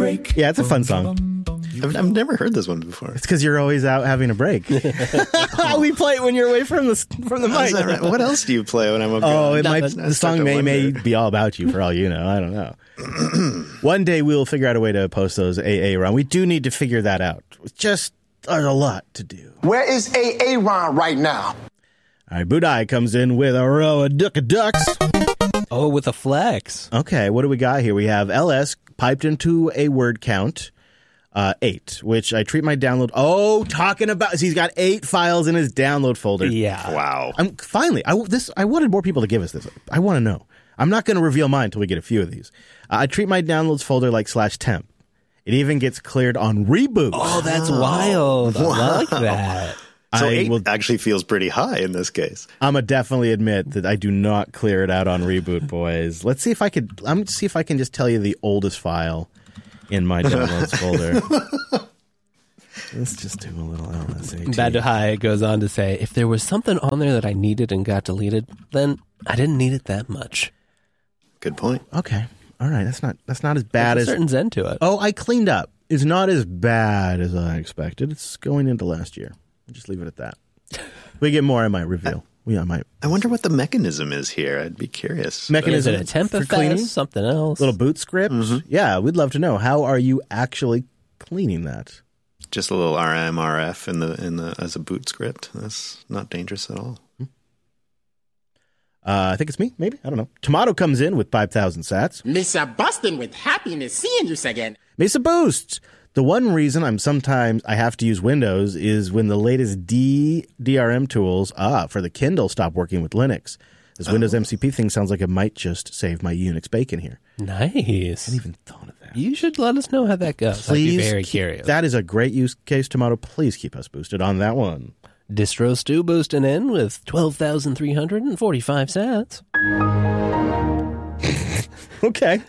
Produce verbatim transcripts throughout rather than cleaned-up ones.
break. Yeah, it's a fun song. I've, I've never heard this one before. It's because you're always out having a break. We play it when you're away from the from the Oh, is mic. that right? What else do you play when I'm okay? Oh, it I might, was- I the start song to may may wonder. be all about you for all you know. I don't know. One day we'll figure out a way to post those A A Ron. We do need to figure that out. It's just there's a lot to do. Where is A A Ron right now? All right, Budai comes in with a row of duck ducks. Oh, with a flex. Okay, what do we got here? We have L S piped into a word count, uh, eight, which I treat my download. Oh, talking about, so he's got eight files in his download folder. Yeah. Wow. I'm finally. I this. I wanted more people to give us this. I want to know. I'm not going to reveal mine until we get a few of these. Uh, I treat my downloads folder like slash temp. It even gets cleared on reboot. Oh, that's wild. I like that. So I eight will- actually feels pretty high in this case. I'm gonna definitely admit that I do not clear it out on reboot, boys. Let's see if I could. I'm gonna see if I can just tell you the oldest file in my downloads folder. Let's just do a little L S A T. Bad to High goes on to say, if there was something on there that I needed and got deleted, then I didn't need it that much. Good point. Okay, all right. That's not. That's not as bad There's a as. certain zen to it. Oh, I cleaned up. It's not as bad as I expected. It's going into last year. I'll just leave it at that. If we get more, I might reveal. We I might. I wonder what the mechanism is here. I'd be curious. Is Mechanism it a temp for effect, cleaning? something else? Little boot script. Yeah, we'd love to know. How are you actually cleaning that? Just a little R M R F in the in the as a boot script. That's not dangerous at all. Uh, I think it's me, maybe. I don't know. Tomato comes in with five thousand sats. Mister Boston with happiness seeing you again. Mesa Boost. The one reason I'm sometimes I have to use Windows is when the latest D DRM tools ah for the Kindle stop working with Linux. This Oh. Windows M C P thing sounds like it might just save my Unix bacon here. Nice. I hadn't even thought of that. You should let us know how that goes. Please, I'd be very keep- curious. That is a great use case, Tomato. Please keep us boosted on that one. Distro Stew boosting in with twelve thousand three hundred forty-five sats. Okay.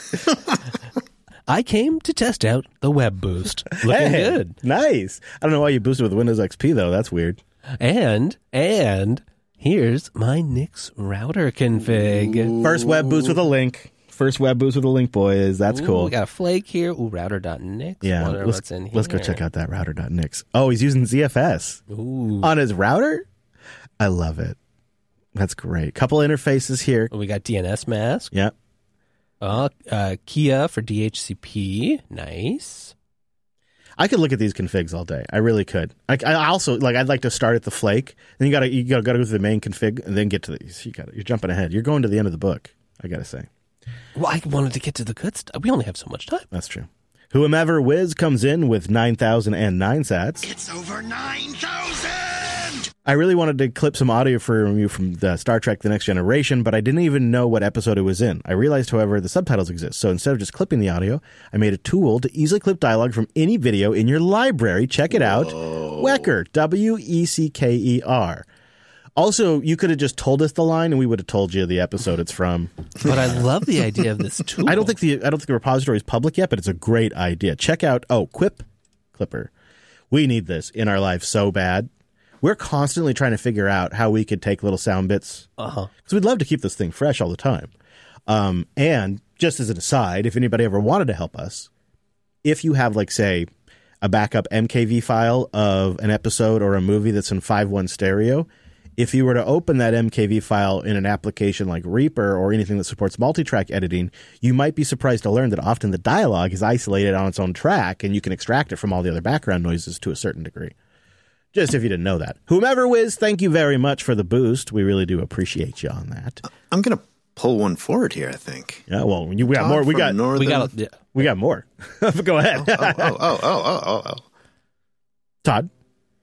I came to test out the web boost. Looking Hey, good. Nice. I don't know why you boosted with Windows X P, though. That's weird. And, and, here's my Nix router config. First web boost with a link. First web boost with a link, boys. That's Ooh, cool. We got a flake here. Ooh, router.nix. Yeah, Wonder let's, what's in here. let's go check out that router.nix. Oh, he's using Z F S Ooh. on his router? I love it. That's great. Couple interfaces here. We got D N S mask. Yep. Uh, uh, Kia for D H C P. Nice. I could look at these configs all day. I really could. I, I also like. I'd like to start at the flake. Then you gotta you gotta, gotta go to the main config and then get to these. You got you're jumping ahead. You're going to the end of the book. I gotta say Well, I wanted to get to the good stuff. We only have so much time. that's true. Whomever Wiz comes in with nine thousand and nine sats. It's over nine thousand! I really wanted to clip some audio for you from the Star Trek The Next Generation, but I didn't even know what episode it was in. I realized, however, the subtitles exist. So instead of just clipping the audio, I made a tool to easily clip dialogue from any video in your library. Check it out. Wecker. W E C K E R. Also, you could have just told us the line and we would have told you the episode it's from. But I love the idea of this tool. I don't think the I don't think the repository is public yet, but it's a great idea. Check out oh, Quip Clipper. We need this in our life so bad. We're constantly trying to figure out how we could take little sound bits Uh-huh. because we'd love to keep this thing fresh all the time. Um, and just as an aside, if anybody ever wanted to help us, if you have, like, say, a backup M K V file of an episode or a movie that's in five one stereo, if you were to open that M K V file in an application like Reaper or anything that supports multi-track editing, you might be surprised to learn that often the dialogue is isolated on its own track and you can extract it from all the other background noises to a certain degree. Just if you didn't know that. Whomever Wiz, thank you very much for the boost. We really do appreciate you on that. I'm going to pull one forward here, I think. Yeah, well, you, we got Todd more. We from got Northern... We got, yeah. we got more. Go ahead. Oh, oh, oh, oh, oh, oh, oh. Todd.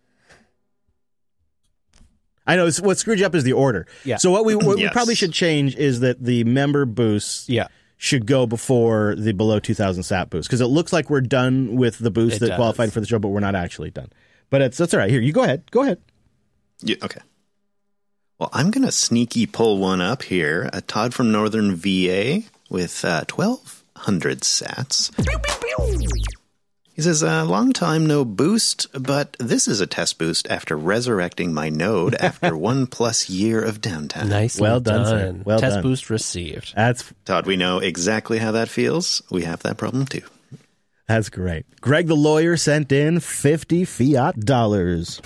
I know it's, what screwed you up is the order. Yeah. So what we what Yes. we probably should change is that the member boosts Yeah. should go before the below two thousand sat boost because it looks like we're done with the boost It that does. qualified for the show, but we're not actually done. But it's that's all right. Here, you go ahead. Go ahead. Yeah, okay. Well, I'm going to sneaky pull one up here. A Todd from Northern V A with uh, twelve hundred sats. He says, uh, long time no boost, but this is a test boost after resurrecting my node after one plus year of downtime. Nicely Well done, sir. done. Well Test done. boost received. That's Todd, we know exactly how that feels. We have that problem too. That's great. Greg the lawyer sent in fifty fiat dollars.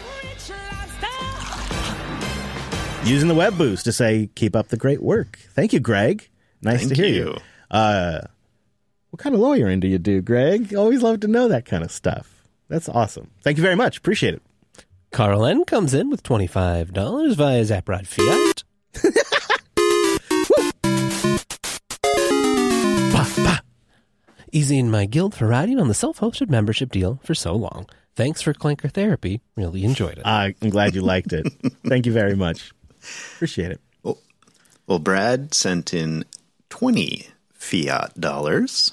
Using the web boost to say, keep up the great work. Thank you, Greg. Nice Thank to hear you. you. Uh, what kind of lawyering do you do, Greg? Always love to know that kind of stuff. That's awesome. Thank you very much. Appreciate it. Carl N. comes in with twenty-five dollars via Zaprod Fiat. bah, bah. Easing my guild for riding on the self-hosted membership deal for so long. Thanks for Clanker Therapy. Really enjoyed it. I'm glad you liked it. Thank you very much. Appreciate it. Well, well, Brad sent in twenty fiat dollars.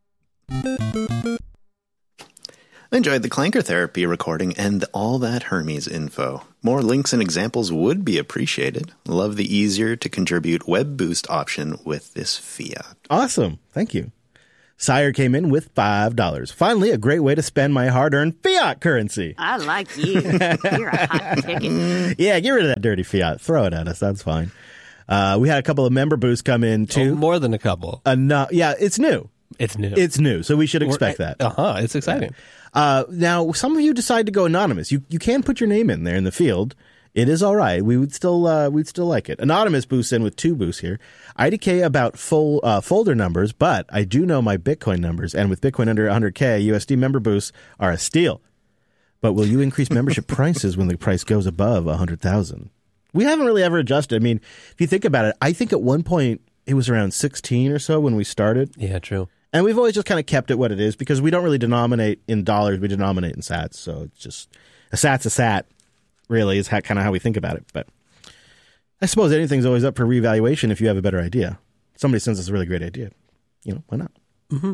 I enjoyed the Clanker Therapy recording and all that Hermes info. More links and examples would be appreciated. Love the easier to contribute web boost option with this fiat. Awesome. Thank you. Sire came in with five dollars. Finally, a great way to spend my hard-earned fiat currency. I like you. You're a hot ticket. Yeah, get rid of that dirty fiat. Throw it at us. That's fine. Uh, we had a couple of member boosts come in, too. Oh, more than a couple. Enough. Yeah, it's new. It's new. It's new, so we should expect that. Uh-huh. It's exciting. Uh, now, some of you decide to go anonymous. You you can put your name in there in the field. It is all right. We would still uh, we'd still like it. Anonymous boosts in with two boosts here. I D K about full uh, folder numbers, but I do know my Bitcoin numbers, and with Bitcoin under one hundred K, U S D member boosts are a steal. But will you increase membership prices when the price goes above one hundred thousand? We haven't really ever adjusted. I mean, if you think about it, I think at one point it was around sixteen or so when we started. Yeah, true. And we've always just kind of kept it what it is because we don't really denominate in dollars. We denominate in sats. So it's just a sat's a sat, really, is how, kind of how we think about it. But I suppose anything's always up for reevaluation if you have a better idea. Somebody sends us a really great idea. You know, why not? Mm-hmm.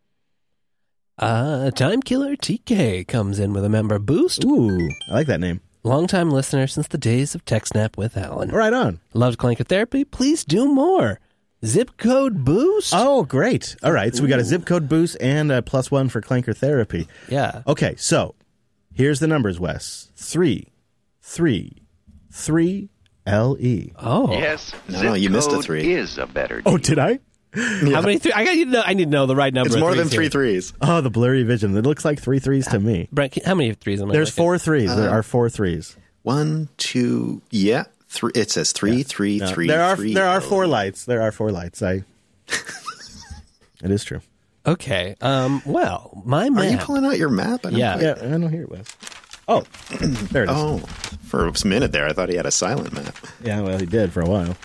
Uh, Time Killer T K comes in with a member boost. Ooh, I like that name. Longtime listener since the days of TechSnap with Alan. Right on. Loved Clanker Therapy. Please do more. Zip code boost. Oh, great. All right. So we got a zip code boost and a plus one for Clanker Therapy. Yeah. Okay. So here's the numbers, Wes. Three, three, three, L E. Oh. Yes. No, zip no, you missed a code three. Is a better deal. Oh, did I? How many three? I got you to know, I need to know the right number. It's of more than threes three here. threes. Oh, the blurry vision. It looks like three threes to me. Brent, can- how many threes am I There's looking? four threes. There are four threes. One, two, yeah. Three. It says three, three, No, three, there are three. there are Oh. four lights. There are four lights. I. It is true. Okay. Um. Well, my Are map. you pulling out your map? I don't Yeah. quite- Yeah, I know. Here it was. Oh, there it is. Oh, for a minute there, I thought he had a silent map. Yeah, well, he did for a while.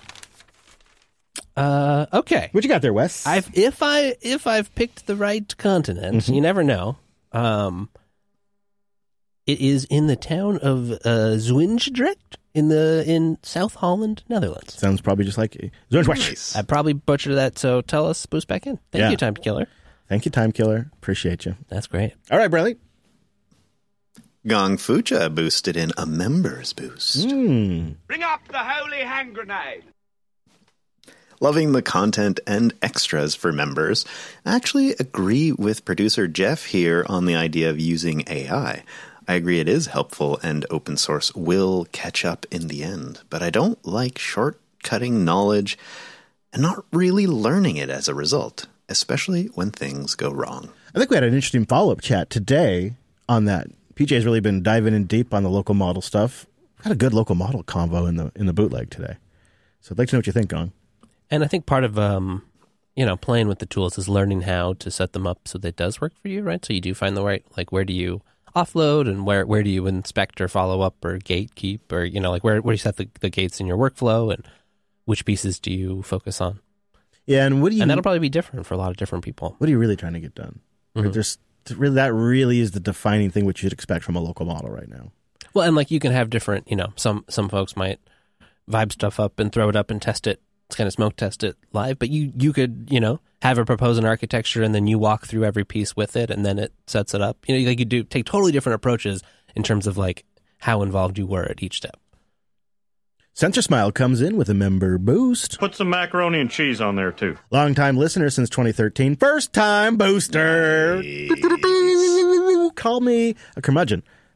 Uh. Okay. What you got there, Wes? I've if I if I've picked the right continent, Mm-hmm. you never know. Um. It is in the town of uh, Zwijndrecht in the in South Holland, Netherlands. Sounds probably just like you. Nice. I probably butchered that, so tell us, boost back in. Thank Yeah. you, Time Killer. Thank you, Time Killer. Appreciate you. That's great. All right, Bradley. Gong Fucha boosted in a members boost. Hmm. Bring up the holy hand grenade. Loving the content and extras for members. I actually agree with producer Jeff here on the idea of using A I. I agree it is helpful and open source will catch up in the end, but I don't like shortcutting knowledge and not really learning it as a result, especially when things go wrong. I think we had an interesting follow-up chat today on that. P J's really been diving in deep on the local model stuff. Had a good local model convo in the in the bootleg today. So I'd like to know what you think, Gong. And I think part of um, you know, playing with the tools is learning how to set them up so that it does work for you, right? So you do find the right, like, where do you offload and where where do you inspect or follow up or gatekeep or, you know, like where where do you set the, the gates in your workflow and which pieces do you focus on? Yeah, and what do you? And that'll probably be different for a lot of different people. What are you really trying to get done? Or Mhm. just really, that really is the defining thing which you'd expect from a local model right now. Well, and like you can have different, you know, some some folks might vibe stuff up and throw it up and test it. It's kind of smoke test it live, but you you could, you know, have a propose an architecture and then you walk through every piece with it and then it sets it up. You know, like you do take totally different approaches in terms of like how involved you were at each step. Sensor Smile comes in with a member boost. Put some macaroni and cheese on there, too. Long-time listener since twenty thirteen. First-time booster. Call me a curmudgeon.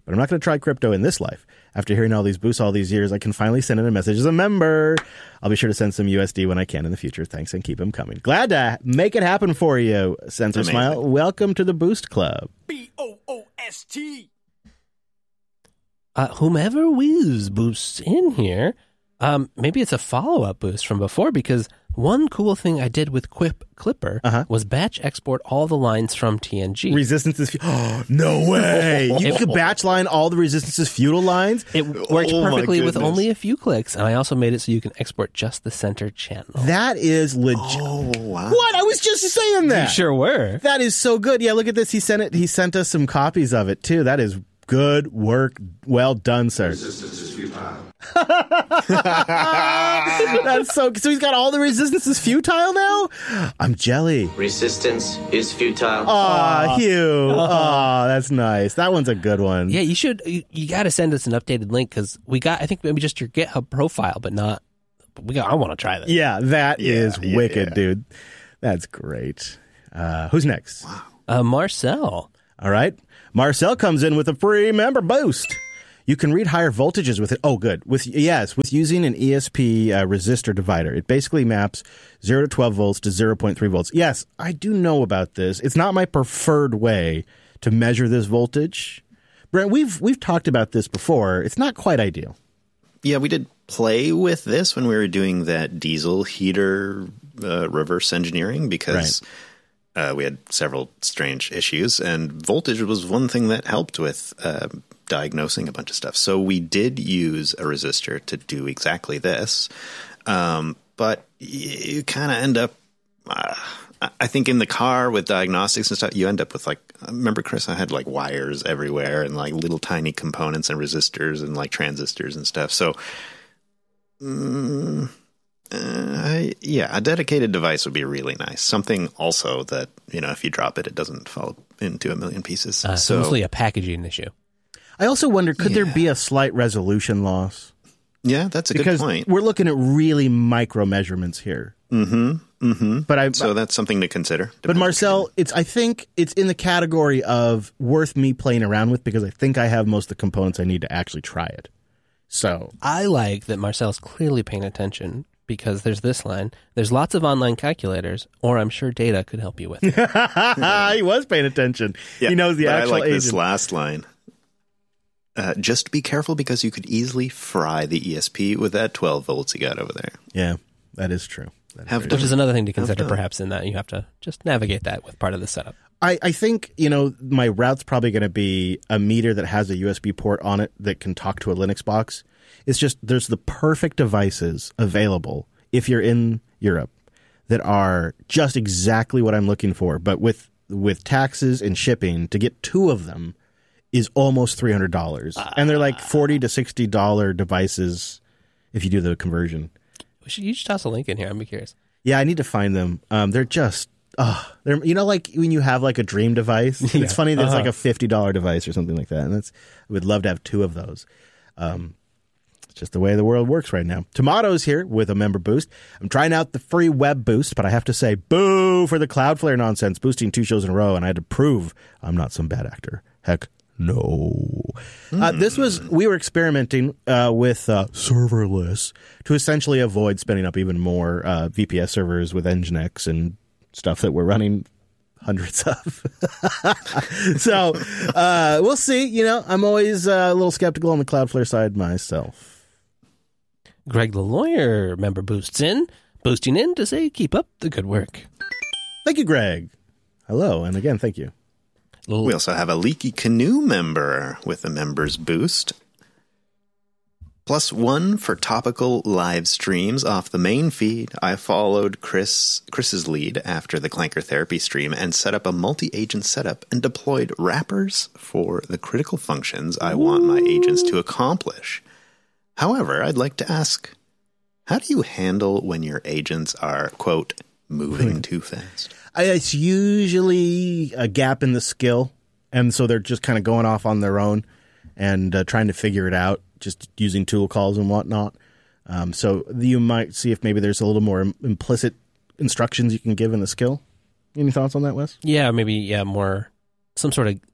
but I'm not going to try crypto in this life. After hearing all these boosts all these years, I can finally send in a message as a member. I'll be sure to send some U S D when I can in the future. Thanks, and keep them coming. Glad to make it happen for you, Sensor Amazing. Smile. Welcome to the Boost Club. B O O S T. Uh, whomever whiz boosts in here, um, maybe it's a follow-up boost from before, because one cool thing I did with Quip Clipper Uh-huh. was batch export all the lines from T N G. Resistance is feudal. Oh, no way. You It- could batch line all the Resistance is feudal lines? It works Oh my perfectly with goodness. only a few clicks, and I also made it so you can export just the center channel. That is legit. Oh, wow. What? I was just saying that. You sure were. That is so good. Yeah, look at this. He sent it. He sent us some copies of it too. That is good work. Well done, sir. Resistance is futile. That's so. So he's got all the Resistance is futile now. I'm jelly. Resistance is futile. Aw, Hugh. Aw, that's nice. That one's a good one. Yeah, you should. You, you got to send us an updated link, because we got, I think, maybe just your GitHub profile, but not. But we got. I want to try this. Yeah, that Yeah, is yeah, wicked, yeah. dude. That's great. Uh, who's next? Uh, Marcel. All right. Marcel comes in with a free member boost. You can read higher voltages with it. Oh, good. With yes, with using an E S P uh, resistor divider. It basically maps zero to twelve volts to zero point three volts. Yes, I do know about this. It's not my preferred way to measure this voltage. Brent, we've we've talked about this before. It's not quite ideal. Yeah, we did play with this when we were doing that diesel heater uh, reverse engineering, because uh, we had several strange issues, and voltage was one thing that helped with uh, diagnosing a bunch of stuff. So we did use a resistor to do exactly this, um, but you kind of end up, uh, I think in the car with diagnostics and stuff, you end up with like, remember, Chris, I had like wires everywhere and like little tiny components and resistors and like transistors and stuff. So Mm, uh, I, yeah, a dedicated device would be really nice. Something also that, you know, if you drop it, it doesn't fall into a million pieces. Uh, so so, mostly a packaging issue. I also wonder, could there Yeah. be a slight resolution loss? yeah, that's a Because good point. we're looking at really micro measurements here. Mm-hmm. Mm-hmm. But I, So that's something to consider. but Marcel, it's I think it's in the category of worth me playing around with, because I think I have most of the components I need to actually try it. So I like that Marcel's clearly paying attention, because there's this line. There's lots of online calculators, or I'm sure data could help you with it. he was paying attention. Yeah, he knows the but actual I like this agent. last line. Uh, just be careful, because you could easily fry the E S P with that twelve volts you got over there. Yeah, that is true. That is Have very done. Which is another thing to consider, done. perhaps, in that you have to just navigate that with part of the setup. I, I think, you know, my route's probably going to be a meter that has a U S B port on it that can talk to a Linux box. It's just there's the perfect devices available if you're in Europe that are just exactly what I'm looking for. But with with taxes and shipping, to get two of them is almost three hundred dollars. Uh, and they're like forty to sixty dollars devices if you do the conversion. We should, you should toss a link in here. I'm curious. Yeah, I need to find them. Um, they're just, oh, they're, you know, like when you have like a dream device. And Yeah. It's funny that it's Uh-huh. like a fifty dollars device or something like that. And that's, I would love to have two of those. Um, it's just the way the world works right now. Tomato's here with a member boost. I'm trying out the free web boost, but I have to say boo for the Cloudflare nonsense, boosting two shows in a row. And I had to prove I'm not some bad actor. Heck no. Mm. Uh, this was, we were experimenting uh, with uh, serverless to essentially avoid spinning up even more uh, V P S servers with Nginx and stuff that we're running hundreds of. So uh, we'll see. You know, I'm always uh, a little skeptical on the Cloudflare side myself. Greg the Lawyer member boosts in, boosting in to say keep up the good work. Thank you, Greg. Hello, and again, thank you. We also have a Leaky Canoe member with a members boost. Plus one for topical live streams off the main feed. I followed Chris Chris's lead after the Clanker Therapy stream and set up a multi-agent setup and deployed wrappers for the critical functions I want my agents to accomplish. However, I'd like to ask, how do you handle when your agents are, quote, moving too fast? It's usually a gap in the skill, and so they're just kind of going off on their own and uh, trying to figure it out, just using tool calls and whatnot. Um, so you might see if maybe there's a little more im- implicit instructions you can give in the skill. Any thoughts on that, Wes? Yeah, maybe yeah, more some sort of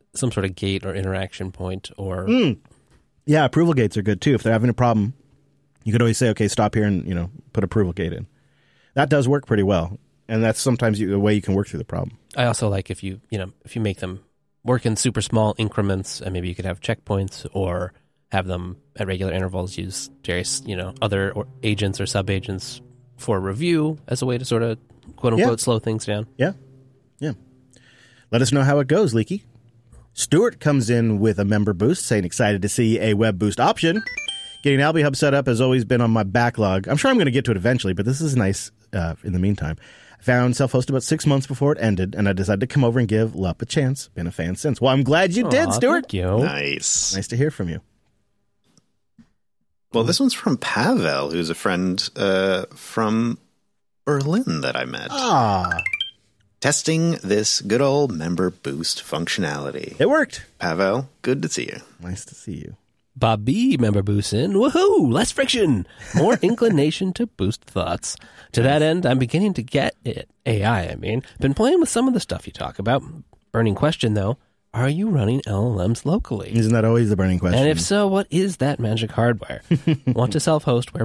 some sort of gate or interaction point or... Mm. Yeah, approval gates are good too. If they're having a problem, you could always say, okay, stop here and, you know, put approval gate in. That does work pretty well. And that's sometimes you, a way you can work through the problem. I also like if you, you know, if you make them work in super small increments, and maybe you could have checkpoints or have them at regular intervals use various, you know, other or agents or sub-agents for review as a way to sort of, quote-unquote, Yeah. slow things down. Yeah. Yeah. Let us know how it goes, Leaky. Stuart comes in with a member boost, saying excited to see a web boost option. Getting Alby Hub set up has always been on my backlog. I'm sure I'm going to get to it eventually, but this is nice uh, in the meantime. I found self-hosted about six months before it ended, and I decided to come over and give L U P a chance. Been a fan since. Well, I'm glad you Aw, did, Stuart. Thank you. Nice. Nice to hear from you. Well, this one's from Pavel, who's a friend uh, from Berlin that I met. Ah. Testing this good old member boost functionality. It worked. Pavel, good to see you. Nice to see you. Bobby member boosts in. Woohoo! Less friction. More inclination to boost thoughts. To that end, I'm beginning to get it. A I, I mean. Been playing with some of the stuff you talk about. Burning question, though. Are you running L L Ms locally? Isn't that always the burning question? And if so, what is that magic hardware? Want to self-host where